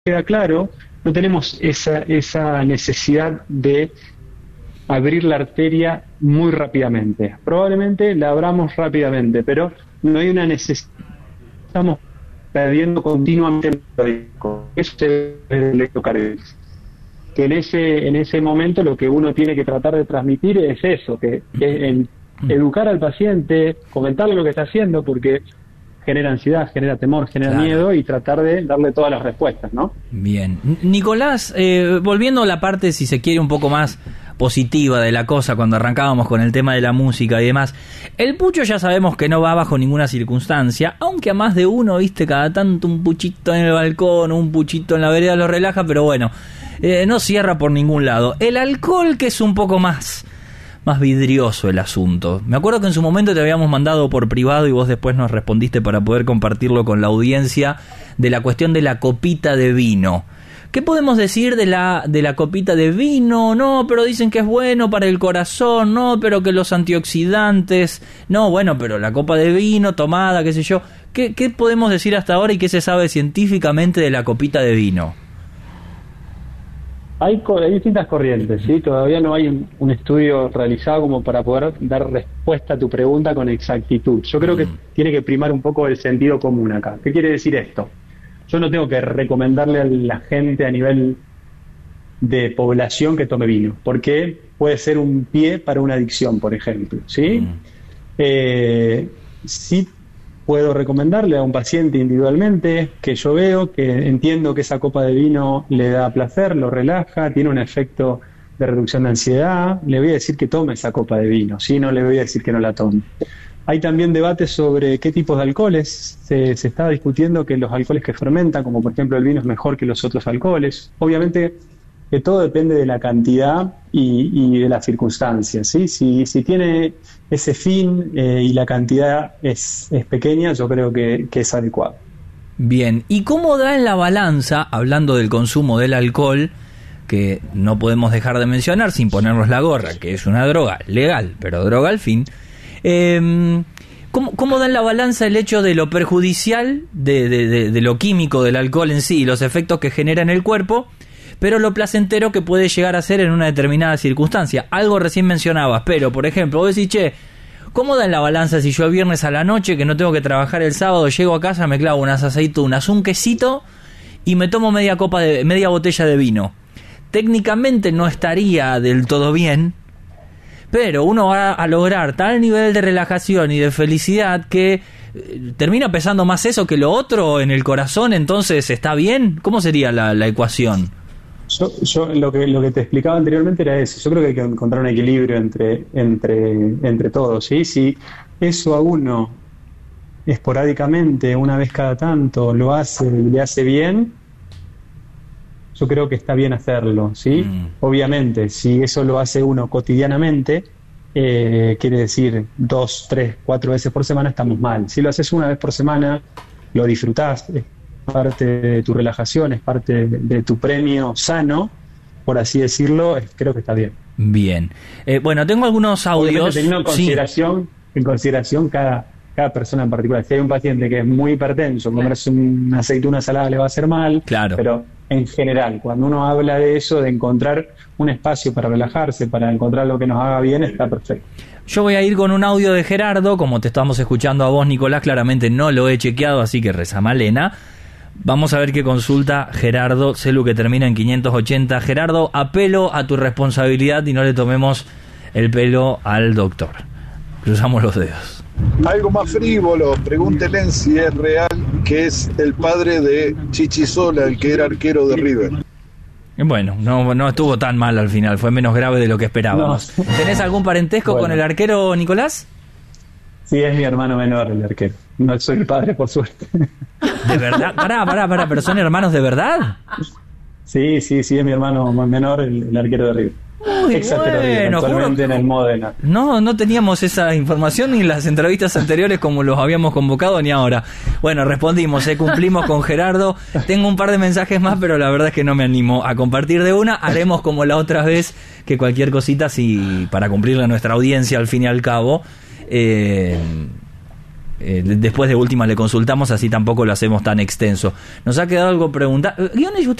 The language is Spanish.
queda claro, no tenemos esa necesidad de abrir la arteria muy rápidamente. Probablemente la abramos rápidamente, pero no hay una necesidad. Estamos perdiendo continuamente el médico. Eso se ve en el electrocardiograma. Que en ese momento lo que uno tiene que tratar de transmitir es eso, que es educar al paciente, comentarle lo que está haciendo, porque genera ansiedad, genera temor, genera miedo, y tratar de darle todas las respuestas, ¿no? Bien. Nicolás, volviendo a la parte, si se quiere, un poco más positiva de la cosa, cuando arrancábamos con el tema de la música y demás, el pucho ya sabemos que no va bajo ninguna circunstancia, aunque a más de uno, viste, cada tanto un puchito en el balcón, un puchito en la vereda lo relaja, pero bueno, no cierra por ningún lado. El alcohol, que es un poco más vidrioso el asunto. Me acuerdo que en su momento te habíamos mandado por privado y vos después nos respondiste para poder compartirlo con la audiencia, de la cuestión de la copita de vino. ¿Qué podemos decir de la copita de vino? No, pero dicen que es bueno para el corazón, no, pero que los antioxidantes, no, bueno, pero la copa de vino tomada, qué sé yo. ¿Qué podemos decir hasta ahora y qué se sabe científicamente de la copita de vino? Hay distintas corrientes, ¿sí? Todavía no hay un estudio realizado como para poder dar respuesta a tu pregunta con exactitud. Yo creo que tiene que primar un poco el sentido común acá. ¿Qué quiere decir esto? Yo no tengo que recomendarle a la gente a nivel de población que tome vino, porque puede ser un pie para una adicción, por ejemplo, ¿sí? Sí puedo recomendarle a un paciente individualmente que yo veo, que entiendo que esa copa de vino le da placer, lo relaja, tiene un efecto de reducción de ansiedad, le voy a decir que tome esa copa de vino, ¿sí? No le voy a decir que no la tome. Hay también debates sobre qué tipos de alcoholes. Se está discutiendo que los alcoholes que fermentan, como por ejemplo el vino, es mejor que los otros alcoholes. Obviamente que todo depende de la cantidad y de las circunstancias, ¿sí? Si tiene ese fin y la cantidad es pequeña, yo creo que es adecuado. Bien, ¿y cómo da en la balanza, hablando del consumo del alcohol, que no podemos dejar de mencionar sin ponernos la gorra, que es una droga legal, pero droga al fin? ¿Cómo da en la balanza el hecho de lo perjudicial de lo químico del alcohol en sí y los efectos que genera en el cuerpo, pero lo placentero que puede llegar a ser en una determinada circunstancia? Algo recién mencionabas, pero por ejemplo, vos decís, che, ¿cómo da en la balanza si yo el viernes a la noche, que no tengo que trabajar el sábado, llego a casa, me clavo unas aceitunas, un quesito y me tomo media botella de vino? Técnicamente no estaría del todo bien, pero uno va a lograr tal nivel de relajación y de felicidad que termina pesando más eso que lo otro en el corazón. Entonces, ¿está bien? ¿Cómo sería la ecuación? Yo lo que te explicaba anteriormente era eso. Yo creo que hay que encontrar un equilibrio entre todos, ¿sí? Si eso a uno esporádicamente, una vez cada tanto, le hace bien, yo creo que está bien hacerlo, ¿sí? Obviamente, si eso lo hace uno cotidianamente, quiere decir 2, 3, 4 veces por semana, estamos mal. Si lo haces una vez por semana, lo disfrutás, es parte de tu relajación, es parte de tu premio sano, por así decirlo, creo que está bien. Bien. Bueno, tengo algunos audios. Teniendo en consideración cada persona en particular. Si hay un paciente que es muy hipertenso, comerse una aceituna salada le va a hacer mal, claro. Pero en general, cuando uno habla de eso, de encontrar un espacio para relajarse, para encontrar lo que nos haga bien, está perfecto. Yo voy a ir con un audio de Gerardo, como te estamos escuchando a vos, Nicolás, claramente no lo he chequeado, así que reza Malena. Vamos a ver qué consulta Gerardo, celu que termina en 580. Gerardo, apelo a tu responsabilidad y no le tomemos el pelo al doctor. Cruzamos los dedos. Algo más frívolo, pregúntenle si es real que es el padre de Chichisola, el que era arquero de River. Bueno, no estuvo tan mal al final, fue menos grave de lo que esperábamos. No. ¿Tenés algún parentesco con el arquero, Nicolás? Sí, es mi hermano menor el arquero. No soy el padre, por suerte. ¿De verdad? Pará, ¿pero son hermanos de verdad? Sí, es mi hermano menor, el arquero de River. Muy bueno, actualmente en el Módena. No teníamos esa información ni en las entrevistas anteriores como los habíamos convocado ni ahora. Bueno, respondimos, cumplimos con Gerardo. Tengo un par de mensajes más, pero la verdad es que no me animo a compartir de una. Haremos como la otra vez, que cualquier cosita, si para cumplirle a nuestra audiencia al fin y al cabo, después de última le consultamos, así tampoco lo hacemos tan extenso. Nos ha quedado algo preguntar. Guiones,